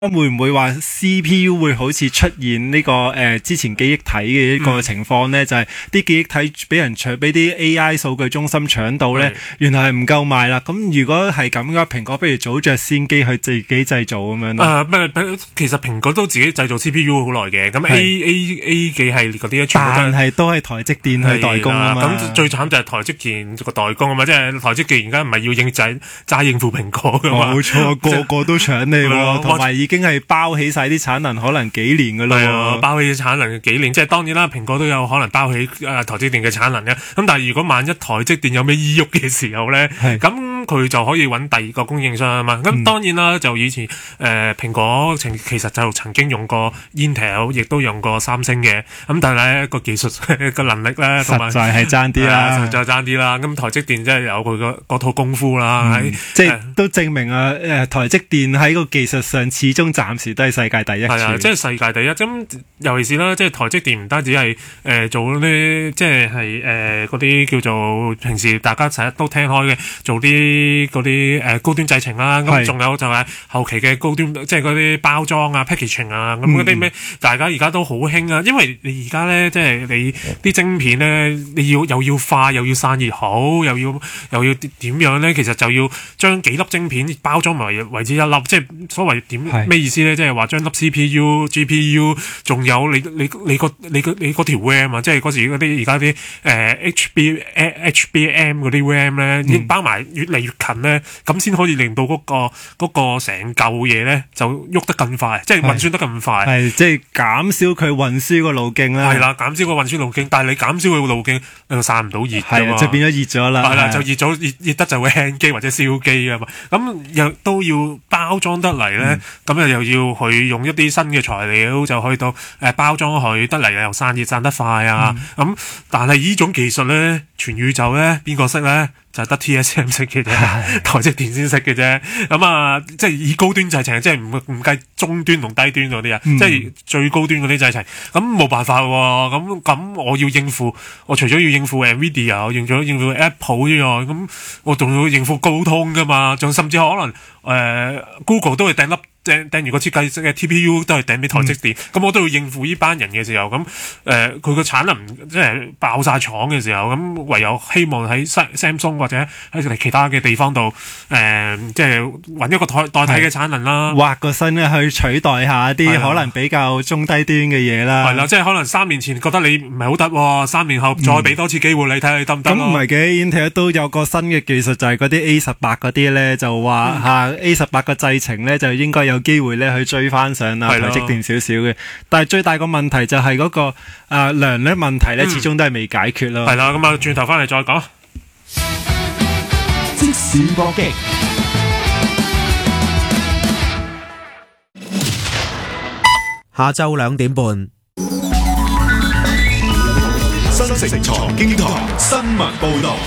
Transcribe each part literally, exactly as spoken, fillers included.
會唔會話 C P U 會好似出現呢、這個誒、呃、之前記憶體嘅一個情況呢？嗯、就係啲記憶體俾人搶，俾啲 A I 數據中心搶到呢，原來係唔夠賣啦。咁如果係咁嘅話，蘋果不如早着先機去自己製造咁樣咯。 啊，其實蘋果都自己製造 C P U 好耐嘅。咁 A A A 幾系列嗰啲全部都但係都係台積電去代工啊嘛。 咁最慘就係台積電個代工啊嘛，即係台積電而家唔係要應仔齋應付蘋果噶嘛。 冇錯，個個都搶你喎，同埋已經係包起晒啲產能，可能幾年噶啦。係啊， 包起產能幾年，即係當然啦，蘋果都有可能包起誒、呃、台積電嘅產能嘅。咁但係如果萬一台積電有咩意郁嘅時候咧，咁佢就可以揾第二個供應商啊嘛。咁當然啦，就以前誒、呃、蘋果其實就曾經用過 Intel， 亦都用過三星嘅。咁但係咧個技術嘅能力咧，同埋實在係爭啲啦， 實在爭啲啦。咁台積電真係有佢嗰套功夫啦， 嗯、即係、呃、都證明啊誒、呃、台積電喺個技術上始終暫時都係世界第一。 係啊，即係世界第一。咁尤其是啦，即係台積電唔單止係誒、呃、做啲即係係誒嗰啲叫做平時大家成日都聽開嘅，做啲嗰啲誒高端製程啦。咁仲有就係後期嘅高端，即係嗰啲包裝啊、packaging 啊，咁嗰啲咩，大家而家都好興啊。因為你而家咧，即係你啲晶片咧，你要又要快，又要散熱好，又要又要點樣咧？其實就要將幾粒晶片包裝埋為之一粒，即係所謂點咩意思咧？即係話將粒 C P U、G P U， 仲有你你你個你個你嗰條 RAM 啊，即係嗰時嗰啲而家啲誒 H B H B M 嗰啲 RAM 咧，已經包埋越嚟越近咧，咁先可以令到嗰個嗰個成嚿嘢咧就喐得更快，即係運算得更快。 係即係減少佢運輸個路徑啦。 係啦，減少個運輸路徑，但係你減少佢個路徑，你就散唔到熱㗎嘛。 係，就變咗熱咗啦。 係啦，就熱咗熱熱得就會輕機或者燒機啊嘛。咁又都要包裝得嚟咧，咁、嗯、又要去用一啲新嘅材料，就去到誒包裝佢得嚟又散熱散得快啊。咁、嗯、但係呢種技術咧，全宇宙咧邊個識咧？就係得 T S M 識嘅啫，台積電先識嘅啫。咁啊，即係以高端製程，即係唔唔計中端同低端嗰啲啊，即係最高端嗰啲製程。咁冇辦法喎，咁咁我要應付，我除咗要應付 Nvidia， 我用咗應付 Apple 之外，咁我仲要應付高通噶嘛，仲甚至可能誒、呃、Google 都係掟粒。掟掟完個設計嘅 T P U 都係掟俾台積電，咁、嗯、我都要應付呢班人嘅時候，咁誒佢個產能即係爆晒廠嘅時候，咁唯有希望喺 Samsung 或者喺其他嘅地方度，誒、呃、即係揾一個代代替嘅產能啦， 挖個新咧去取代下啲可能比較中低端嘅嘢啦。 係啦，即係可能三年前覺得你唔係好得，三年後再俾多次機會你睇下你得唔得咯？ 咁唔係嘅 Intel 都有個新嘅技術，就係嗰啲 A 十八嗰啲咧，就話嚇 A 十八個製程咧就應該有機會咧去追翻上啦，台積電少少嘅。但係最大個問題就係嗰、那個誒、呃、量咧問題咧，始終都係未解決咯。 係啦，咁啊轉頭翻嚟再講。 即時搏擊，下晝兩點半， 新城財經台新聞報導。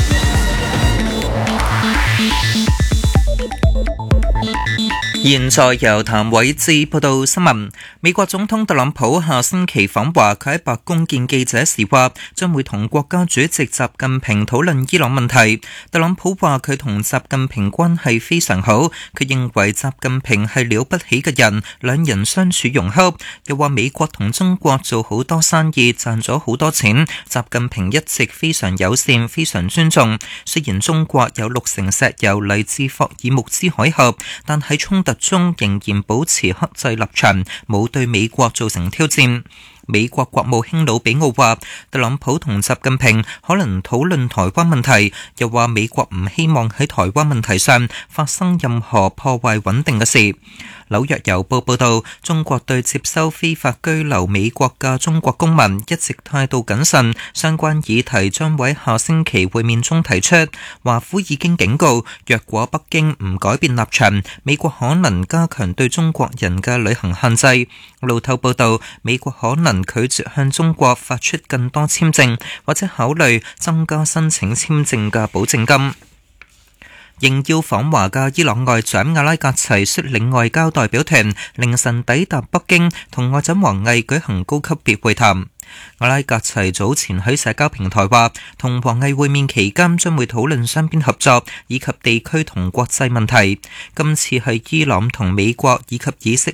現在由譚偉智報道新聞。美國總統特朗普下星期訪華，佢喺白宮見記者時話，將會同國家主席習近平討論伊朗問題。特朗普話佢同習近平關係非常好，佢認為習近平係了不起嘅人，兩人相處融洽。又話美國同中國做好多生意，賺咗好多錢，習近平一直非常友善，非常尊重。雖然中國有六成石油嚟自霍爾木茲海峽，但喺衝突中仍然保持克制立場，冇對美國造成挑戰。美國國務卿魯比奧話，特朗普同習近平可能討論台灣問題，又話美國唔希望喺台灣問題上發生任何破壞穩定嘅事。紐約郵報報道，中國對接收非法居留美國嘅中國公民一直態度謹慎，相關議題將會下星期會面中提出。華府已經警告，若果北京唔改變立場，美國可能加強對中國人嘅旅行限制。路透報道，美國可能拒絕向中國發出更多簽證，或者考慮增加申請簽證嘅保證金。應邀訪華嘅伊朗外長阿拉格齊率領外交代表團凌晨抵達北京，同外長王毅舉行高級別會談。 阿拉格齊早前喺社交平台話，同王毅會面期間將會討論雙邊合作以及地區同國際問題。今次係伊朗同美國以及以色